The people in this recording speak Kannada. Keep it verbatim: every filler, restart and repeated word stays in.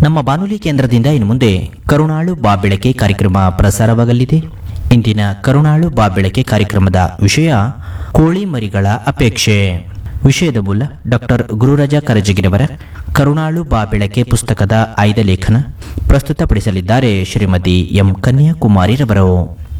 ನಮ್ಮ ಬಾನುಲಿ ಕೇಂದ್ರದಿಂದ ಇನ್ನು ಮುಂದೆ ಕರುಣಾಳು ಬಾ ಬೆಳಕೆ ಕಾರ್ಯಕ್ರಮ ಪ್ರಸಾರವಾಗಲಿದೆ. ಇಂದಿನ ಕರುಣಾಳು ಬಾ ಬೆಳಕೆ ಕಾರ್ಯಕ್ರಮದ ವಿಷಯ ಕೋಳಿ ಮರಿಗಳ ಅಪೇಕ್ಷೆ. ವಿಷಯದ ಮೂಲ ಡಾಕ್ಟರ್ ಗುರುರಾಜ ಕರಜಗಿರವರ ಕರುಣಾಳು ಬಾ ಬೆಳಕೆ ಪುಸ್ತಕದ ಆಯ್ದ ಲೇಖನ ಪ್ರಸ್ತುತಪಡಿಸಲಿದ್ದಾರೆ ಶ್ರೀಮತಿ ಎಂ ಕನ್ಯಾಕುಮಾರಿರವರು.